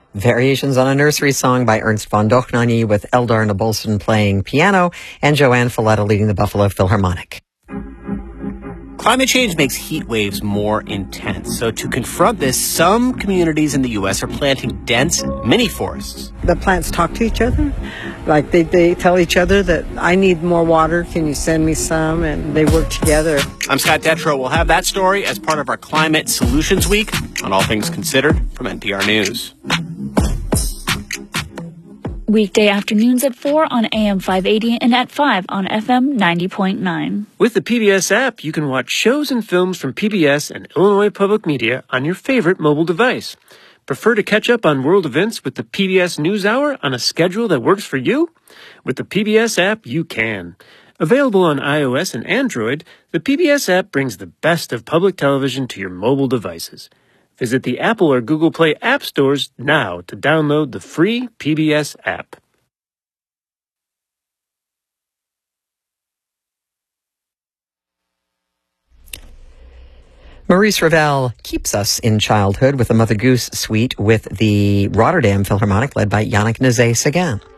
Variations on a nursery song by Ernst von Dohnanyi with Eldar Nabolson playing piano and Joanne Falletta leading the Buffalo Philharmonic. Climate change makes heat waves more intense. So to confront this, some communities in the U.S. are planting dense mini forests. The plants talk to each other. Like they tell each other that I need more water. Can you send me some? And they work together. I'm Scott Detrow. We'll have that story as part of our Climate Solutions Week on All Things Considered from NPR News. Weekday afternoons at 4 on AM 580 and at 5 on FM 90.9. With the PBS app, you can watch shows and films from PBS and Illinois Public Media on your favorite mobile device. Prefer to catch up on world events with the PBS NewsHour on a schedule that works for you? With the PBS app, you can. Available on iOS and Android, the PBS app brings the best of public television to your mobile devices. Visit the Apple or Google Play app stores now to download the free PBS app. Maurice Ravel keeps us in childhood with the Mother Goose Suite with the Rotterdam Philharmonic led by Yannick Nézet-Séguin.